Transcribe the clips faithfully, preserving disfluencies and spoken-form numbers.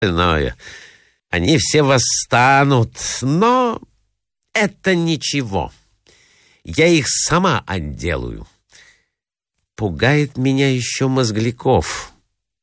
остальное. Они все восстанут, но это ничего. Я их сама отделаю. Пугает меня еще Мозгляков.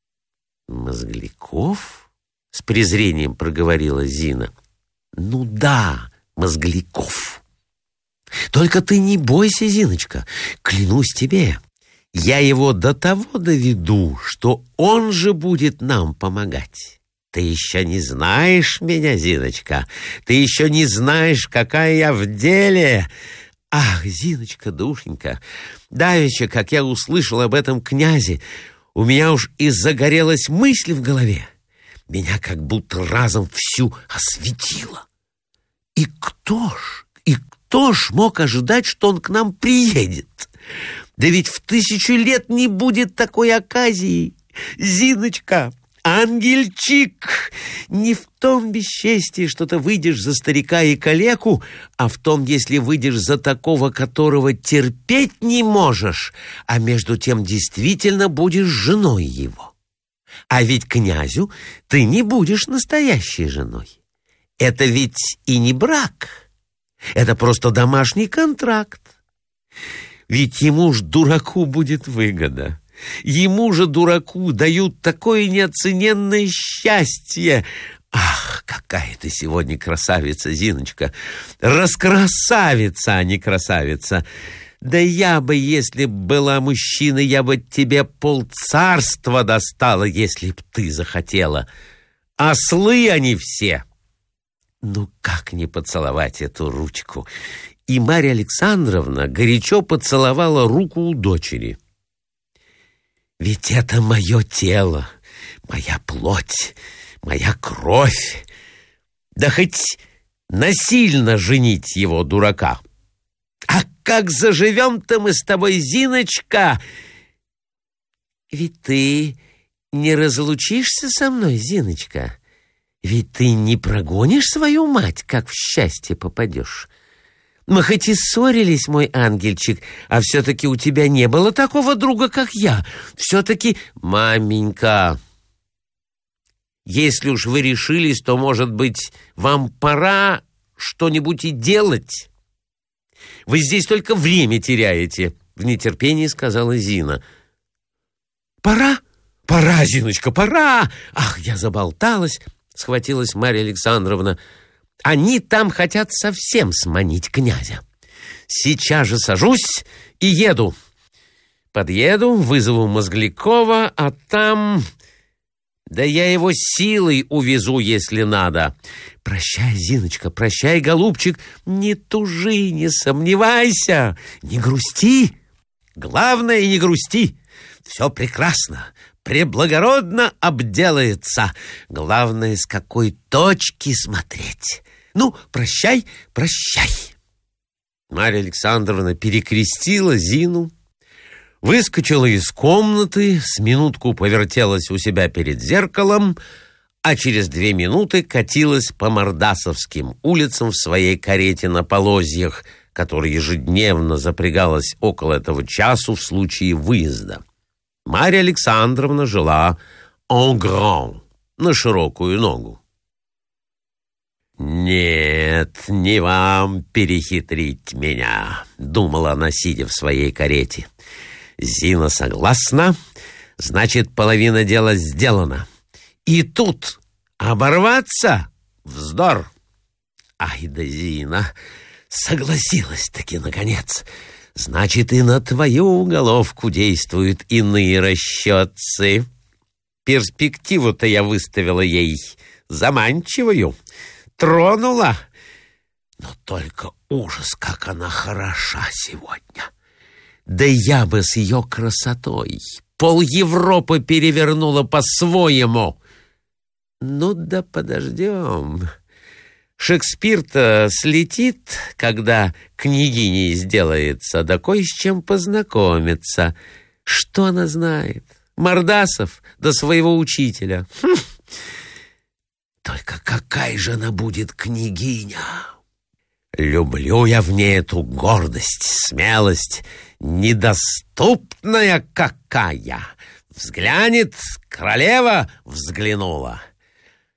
Мозгляков? С презрением проговорила Зина. Ну да, Мозгляков. Только ты не бойся, Зиночка, клянусь тебе. Я его до того доведу, что он же будет нам помогать. Ты еще не знаешь меня, Зиночка. Ты еще не знаешь, какая я в деле. Ах, Зиночка, душенька, давеча, как я услышал об этом князе, у меня уж и загорелась мысль в голове. Меня как будто разом всю осветило. И кто ж, и кто ж мог ожидать, что он к нам приедет? Да ведь в тысячу лет не будет такой оказии. Зиночка, ангельчик, не в том бесчестии, что ты выйдешь за старика и калеку, а в том, если выйдешь за такого, которого терпеть не можешь, а между тем действительно будешь женой его. А ведь князю ты не будешь настоящей женой. Это ведь и не брак, это просто домашний контракт. Ведь ему ж, дураку, будет выгода. Ему же, дураку, дают такое неоцененное счастье. Ах, какая ты сегодня красавица, Зиночка! Раскрасавица, а не красавица! Да я бы, если б была мужчина, я бы тебе полцарства достала, если б ты захотела. Ослы они все! Ну, как не поцеловать эту ручку? И Марья Александровна горячо поцеловала руку у дочери. Ведь это мое тело, моя плоть, моя кровь. Да хоть насильно женить его, дурака. А как заживем-то мы с тобой, Зиночка? Ведь ты не разлучишься со мной, Зиночка? Ведь ты не прогонишь свою мать, как в счастье попадешь. Мы хоть и ссорились, мой ангельчик, а все-таки у тебя не было такого друга, как я. Все-таки, маменька, если уж вы решились, то, может быть, вам пора что-нибудь и делать? Вы здесь только время теряете, — в нетерпении сказала Зина. Пора? Пора, Зиночка, пора! Ах, я заболталась, — схватилась Марья Александровна. Они там хотят совсем сманить князя. Сейчас же сажусь и еду. Подъеду, вызову Мозглякова, а там... Да я его силой увезу, если надо. Прощай, Зиночка, прощай, голубчик. Не тужи, не сомневайся, не грусти. Главное, не грусти. Все прекрасно, преблагородно обделается. Главное, с какой точки смотреть. Ну, прощай, прощай. Марья Александровна перекрестила Зину, выскочила из комнаты, с минутку повертелась у себя перед зеркалом, а через две минуты катилась по Мордасовским улицам в своей карете на полозьях, которая ежедневно запрягалась около этого часу в случае выезда. Марья Александровна жила en grand, на широкую ногу. «Нет, не вам перехитрить меня», — думала она, сидя в своей карете. «Зина согласна, значит, половина дела сделана. И тут оборваться — вздор. Ай да Зина согласилась-таки, наконец. Значит, и на твою головку действуют иные расчетцы. Перспективу-то я выставила ей заманчивую, тронула. Но только ужас, как она хороша сегодня. Да я бы с ее красотой пол Европы перевернула по-своему. Ну да подождем. Шекспир-то слетит, когда княгиней сделается, да кое с чем познакомиться. Что она знает? Мордасов до своего учителя. Хм. Только какая же она будет княгиня? Люблю я в ней эту гордость, смелость, недоступная какая. Взглянет, королева взглянула.